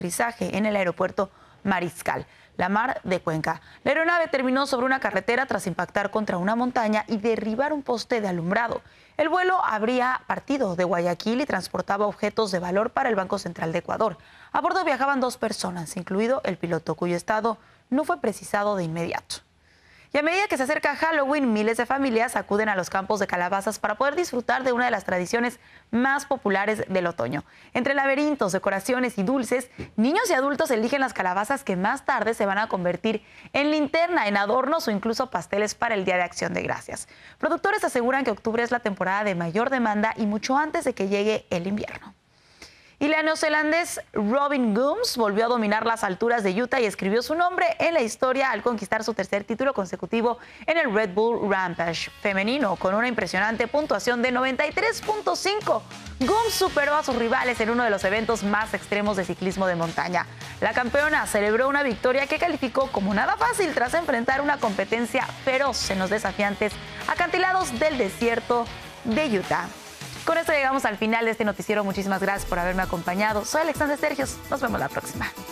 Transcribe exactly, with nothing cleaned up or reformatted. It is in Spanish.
aterrizaje en el aeropuerto Mariscal, la Mar de Cuenca. La aeronave terminó sobre una carretera tras impactar contra una montaña y derribar un poste de alumbrado. El vuelo habría partido de Guayaquil y transportaba objetos de valor para el Banco Central de Ecuador. A bordo viajaban dos personas, incluido el piloto, cuyo estado no fue precisado de inmediato. Y a medida que se acerca Halloween, miles de familias acuden a los campos de calabazas para poder disfrutar de una de las tradiciones más populares del otoño. Entre laberintos, decoraciones y dulces, niños y adultos eligen las calabazas que más tarde se van a convertir en linterna, en adornos o incluso pasteles para el Día de Acción de Gracias. Productores aseguran que octubre es la temporada de mayor demanda y mucho antes de que llegue el invierno. Y la neozelandés Robin Gooms volvió a dominar las alturas de Utah y escribió su nombre en la historia al conquistar su tercer título consecutivo en el Red Bull Rampage femenino con una impresionante puntuación de noventa y tres punto cinco. Gooms superó a sus rivales en uno de los eventos más extremos de ciclismo de montaña. La campeona celebró una victoria que calificó como nada fácil tras enfrentar una competencia feroz en los desafiantes acantilados del desierto de Utah. Con esto llegamos al final de este noticiero. Muchísimas gracias por haberme acompañado. Soy Alexandra Sergios. Nos vemos la próxima.